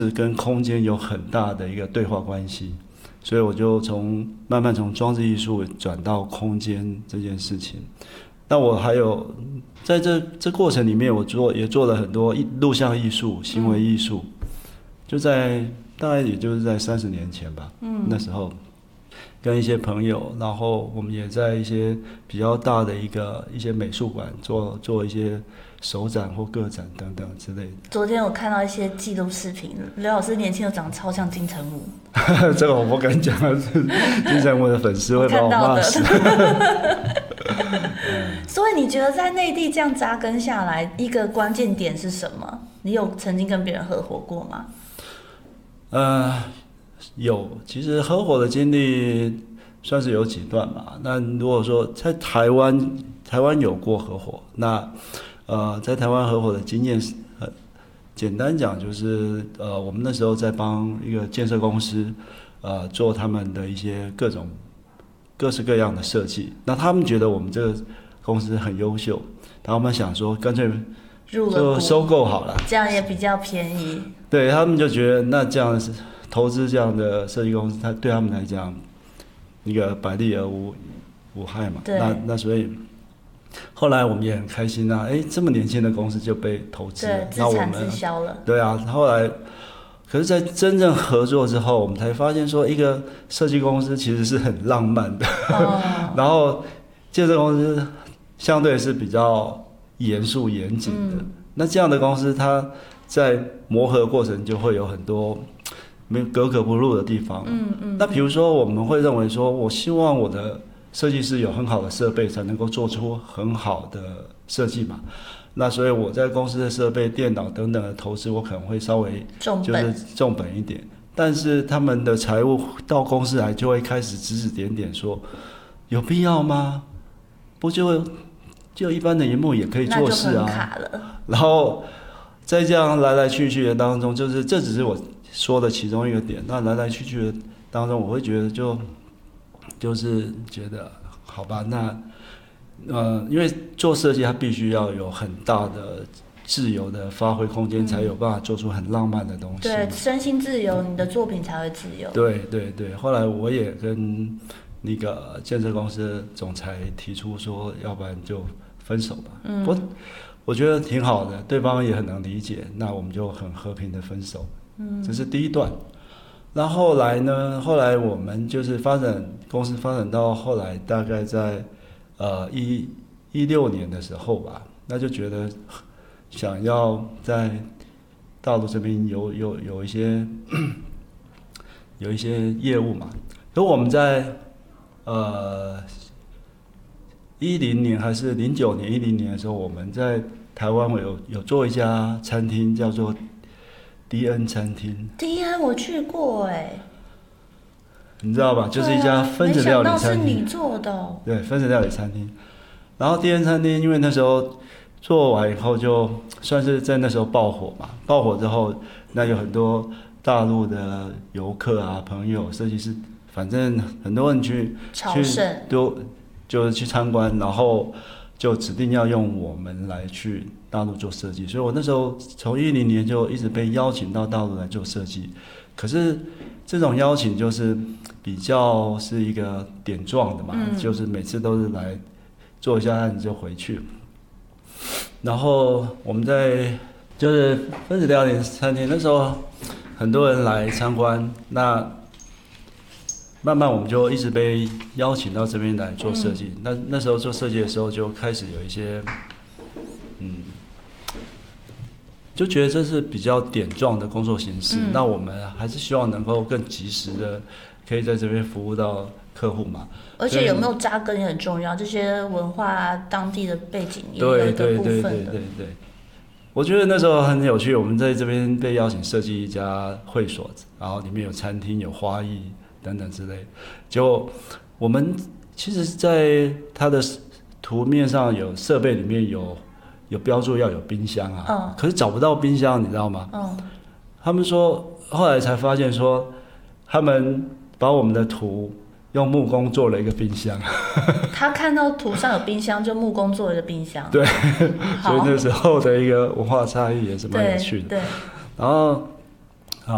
跟空间有很大的一个对话关系，所以我就慢慢从装置艺术转到空间这件事情。那我还有在这过程里面，也做了很多录像艺术、行为艺术，就在大概也就是在30年前吧，那时候跟一些朋友，然后我们也在一些比较大的一些美术馆做一些手展或个展等等之类的。 昨天我看到一些纪录视频，刘老师年轻的长得超像金城武。 这个我不敢讲，金城武的粉丝会把我骂死。 所以你觉得在内地这样扎根下来，一个关键点是什么？你有曾经跟别人合伙过吗？ 有，其实合伙的经历算是有几段吧。那如果说在台湾有过合伙，那在台湾合伙的经验简单讲就是我们那时候在帮一个建设公司做他们的一些各式各样的设计。那他们觉得我们这个公司很优秀，然后我们想说干脆就收购好了， 这样也比较便宜。 对，他们就觉得那这样是投资这样的设计公司，对他们来讲，一个百利而无害嘛。那所以后来我们也很开心啊，这么年轻的公司就被投资了， 对，自产自销了。对啊，后来可是，在真正合作之后，我们才发现说，一个设计公司其实是很浪漫的，然后建设公司相对是比较严肃严谨的。那这样的公司，它在磨合过程就会有很多格格不入的地方。那比如说，我们会认为说，我希望我的设计师有很好的设备，才能够做出很好的设计嘛。那所以我在公司的设备、电脑等等的投资，我可能会稍微就是重本一点。但是他们的财务到公司来，就会开始指指点点说，有必要吗？不就一般的萤幕也可以做事啊。 那就很卡了。 然后在这样来来去去的当中，就是这只是我说的其中一个点。那来来去去的当中，我会觉得就是觉得好吧，那因为做设计它必须要有很大的自由的发挥空间，才有办法做出很浪漫的东西。 对，身心自由，你的作品才会自由。 对。后来我也跟那个建设公司的总裁提出说，要不然就分手吧。我觉得挺好的，对方也很能理解，那我们就很和平的分手。这是第一段。那后来呢？后来我们就是公司发展到后来，大概在16年的时候吧，那就觉得想要在大陆这边有一些业务嘛。所以我们在10年还是09年10年的时候，我们在台湾有做一家餐厅，叫做DN 餐厅。 DN 我去过你知道吧？就是一家分子料理餐厅。 没想到是你做的。 对，分子料理餐厅。然后 DN 餐厅，因为那时候做完以后，就算是在那时候爆火嘛。爆火之后，那有很多大陆的游客啊、朋友、设计师，反正很多人去就是去参观，然后就指定要用我们来去大陆做设计。所以我那时候从10年就一直被邀请到大陆来做设计。可是这种邀请就是比较是一个点状的嘛，就是每次都是来做一下案子就回去。然后我们在就是分子料理餐厅，那时候很多人来参观，那慢慢我们就一直被邀请到这边来做设计。那时候做设计的时候，就开始有一些就觉得这是比较点状的工作形式。那我们还是希望能够更及时的可以在这边服务到客户嘛。 而且有没有扎根也很重要，这些文化当地的背景也有一个部分的。 对。我觉得那时候很有趣，我们在这边被邀请设计一家会所，然后里面有餐厅、有花艺等等之类。就我们其实在它的图面上有设备里面有标注要有冰箱啊，可是找不到冰箱，你知道吗？他们说后来才发现说，他们把我们的图用木工做了一个冰箱。 他看到图上有冰箱，就木工做了一个冰箱。 对，所以那时候的一个文化差异也是蛮有趣的。 对。 然后